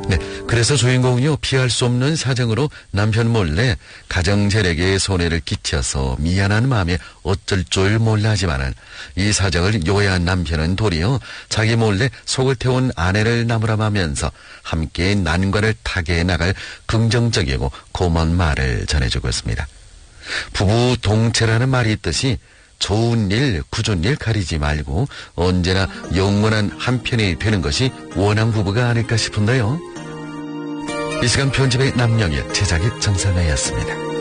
네, 그래서 주인공은요, 피할 수 없는 사정으로 남편 몰래 가정재력에 손해를 끼쳐서 미안한 마음에 어쩔 줄 몰라 하지만은 이 사정을 요해한 남편은 도리어 자기 몰래 속을 태운 아내를 나무라하면서 함께 난관을 타개해 나갈 긍정적이고 고마운 말을 전해주고 있습니다. 부부 동체라는 말이 있듯이 좋은 일, 굳은 일 가리지 말고 언제나 영원한 한편이 되는 것이 원앙 부부가 아닐까 싶은데요. 이 시간 편집의 남영일, 제작의 정선아였습니다.